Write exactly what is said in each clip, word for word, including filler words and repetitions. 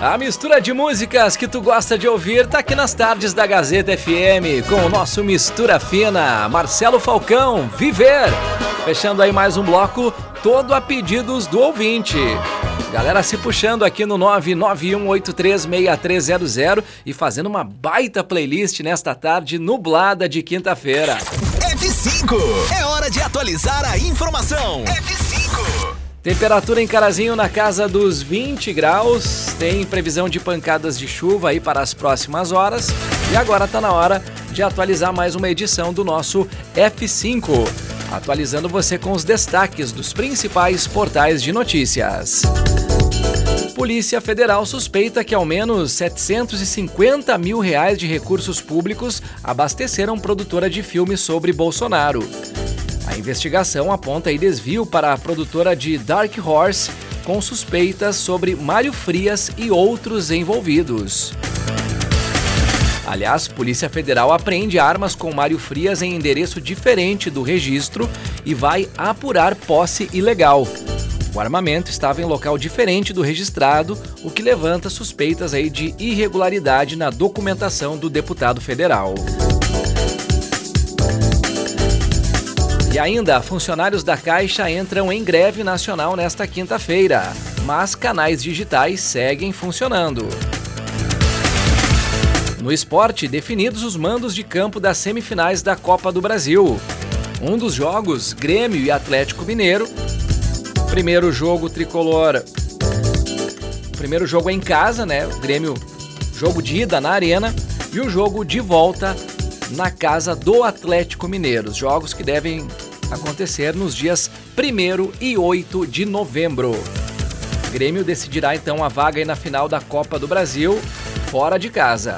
A mistura de músicas que tu gosta de ouvir tá aqui nas tardes da Gazeta F M, com o nosso Mistura Fina, Marcelo Falcão, Viver. Fechando aí mais um bloco, todo a pedidos do ouvinte. Galera se puxando aqui no nove nove um oito três seis três zero zero e fazendo uma baita playlist nesta tarde nublada de quinta-feira. F cinco, é hora de atualizar a informação. F cinco. Temperatura em Carazinho na casa dos vinte graus, tem previsão de pancadas de chuva aí para as próximas horas. E agora tá na hora de atualizar mais uma edição do nosso F cinco. Atualizando você com os destaques dos principais portais de notícias. Polícia Federal suspeita que ao menos setecentos e cinquenta mil reais de recursos públicos abasteceram produtora de filmes sobre Bolsonaro. A investigação aponta aí desvio para a produtora de Dark Horse, com suspeitas sobre Mário Frias e outros envolvidos. Aliás, Polícia Federal apreende armas com Mário Frias em endereço diferente do registro e vai apurar posse ilegal. O armamento estava em local diferente do registrado, o que levanta suspeitas aí de irregularidade na documentação do deputado federal. E ainda, funcionários da Caixa entram em greve nacional nesta quinta-feira, mas canais digitais seguem funcionando. No esporte, definidos os mandos de campo das semifinais da Copa do Brasil. Um dos jogos, Grêmio e Atlético Mineiro. Primeiro jogo tricolor. Primeiro jogo é em casa, né? O Grêmio, jogo de ida na Arena. E o jogo de volta na casa do Atlético Mineiro. Os jogos que devem acontecer nos dias primeiro e oito de novembro. O Grêmio decidirá então a vaga aí na final da Copa do Brasil, fora de casa.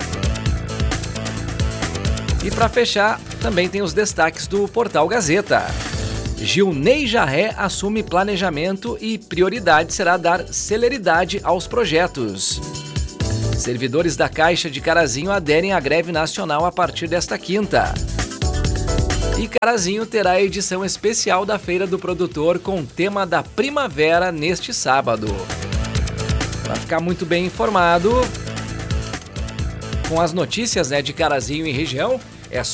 E para fechar, também tem os destaques do Portal Gazeta. Gilney Jarré assume planejamento e prioridade será dar celeridade aos projetos. Servidores da Caixa de Carazinho aderem à greve nacional a partir desta quinta. E Carazinho terá a edição especial da Feira do Produtor com tema da primavera neste sábado. Para ficar muito bem informado com as notícias, né, de Carazinho e região,